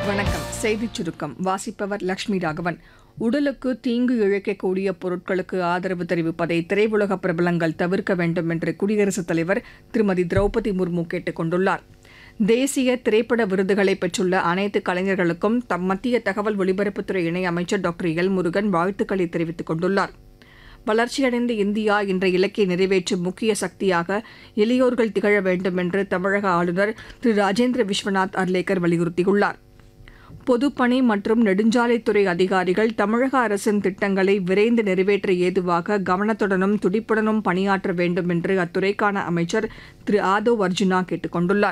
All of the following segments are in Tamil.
வணக்கம். செய்திச் சுருக்கம் வாசிப்பவர் லட்சுமி ராகவன். உடலுக்கு தீங்கு இழைக்கக்கூடிய பொருட்களுக்கு ஆதரவு தெரிவிப்பதை திரையுலக பிரபலங்கள் தவிர்க்க வேண்டும் என்று குடியரசுத் தலைவர் திருமதி திரௌபதி முர்மு கேட்டுக் கொண்டுள்ளார். தேசிய திரைப்பட விருதுகளை பெற்றுள்ள அனைத்து கலைஞர்களுக்கும் மத்திய தகவல் ஒலிபரப்புத்துறை இணையமைச்சர் டாக்டர் எல் முருகன் வாழ்த்துக்களை தெரிவித்துக் கொண்டுள்ளார். வளர்ச்சியடைந்த இந்தியா என்ற இலக்கை நிறைவேற்றும் முக்கிய சக்தியாக இளையோர்கள் திகழ வேண்டும் என்று தமிழக ஆளுநர் திரு ராஜேந்திர விஸ்வநாத் அர்லேக்கர் வலியுறுத்தியுள்ளார். பொதுப்பணி மற்றும் நெடுஞ்சாலைத்துறை அதிகாரிகள் தமிழக அரசின் திட்டங்களை விரைந்து நிறைவேற்ற ஏதுவாக கவனத்துடனும் துடிப்புடனும் பணியாற்ற வேண்டும் என்று அத்துறைக்கான அமைச்சர் திரு ஆதவ் அர்ஜுனா கேட்டுக் கொண்டுள்ளார்.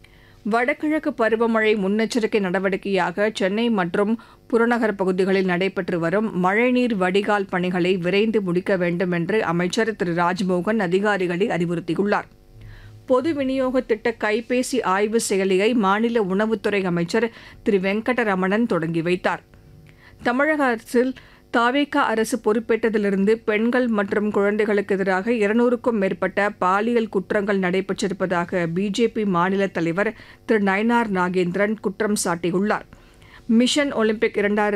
வடகிழக்கு பருவமழை முன்னெச்சரிக்கை நடவடிக்கையாக சென்னை மற்றும் புறநகர் பகுதிகளில் நடைபெற்று வரும் மழைநீர் வடிகால் பணிகளை விரைந்து முடிக்க வேண்டும் என்று அமைச்சர் திரு ராஜ்மோகன் அதிகாரிகளை அறிவுறுத்தியுள்ளார். பொது விநியோக திட்ட கைபேசி ஆய்வு செயலியை மாநில உணவுத்துறை அமைச்சர் திரு வெங்கடரமணன் தொடங்கி வைத்தார். தமிழக அரசில் தாவேக அரசு பொறுப்பேற்றதிலிருந்து பெண்கள் மற்றும் குழந்தைகளுக்கு எதிராக 200க்கும் மேற்பட்ட பாலியல் குற்றங்கள் நடைபெற்றிருப்பதாக பிஜேபி மாநில தலைவர் திரு நயினார் நாகேந்திரன் குற்றம் சாட்டியுள்ளார். மிஷன் ஒலிம்பிக்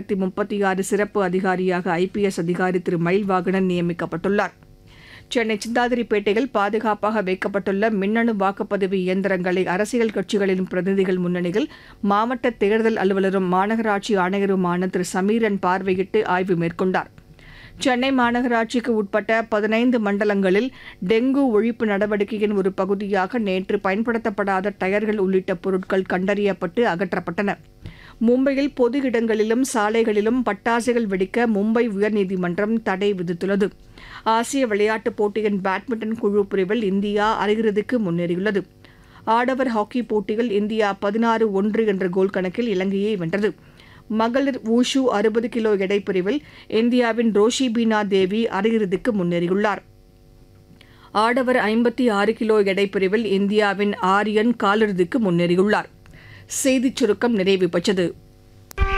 2036 சிறப்பு அதிகாரியாக IPS அதிகாரி திரு மயில்வாகனன் நியமிக்கப்பட்டுள்ளார். சென்னை சிந்தாதிரிப்பேட்டையில் பாதுகாப்பாக வைக்கப்பட்டுள்ள மின்னணு வாக்குப்பதிவு இயந்திரங்களை அரசியல் கட்சிகளின் பிரதிநிதிகள் முன்னிலையில் மாவட்ட தேர்தல் அலுவலரும் மாநகராட்சி ஆணையருமான திரு சமீரன் பார்வையிட்டு ஆய்வு மேற்கொண்டார். சென்னை மாநகராட்சிக்கு உட்பட்ட 15 மண்டலங்களில் டெங்கு ஒழிப்பு நடவடிக்கையின் ஒரு பகுதியாக நேற்று பயன்படுத்தப்படாத டயர்கள் உள்ளிட்ட பொருட்கள் கண்டறியப்பட்டு அகற்றப்பட்டன. மும்பையில் பொது இடங்களிலும் சாலைகளிலும் பட்டாசுகள் வெடிக்க மும்பை உயர்நீதிமன்றம் தடை விதித்துள்ளது. ஆசிய விளையாட்டுப் போட்டியின் பேட்மிண்டன் குழு பிரிவில் இந்தியா அரையிறுதிக்கு முன்னேறியுள்ளது. ஆடவர் ஹாக்கி போட்டியில் இந்தியா 16-1 என்ற கோல் கணக்கில் இலங்கையை வென்றது. மகளிர் வூஷு 60 கிலோ எடை பிரிவில் இந்தியாவின் ரோஷிபீனா தேவி அரையிறுதிக்கு முன்னேறியுள்ளார். ஆடவர் 56 கிலோ எடை பிரிவில் இந்தியாவின் ஆரியன் காலிறுதிக்கு முன்னேறியுள்ளார். செய்திச் சுருக்கம் நிறைவு பெற்றது.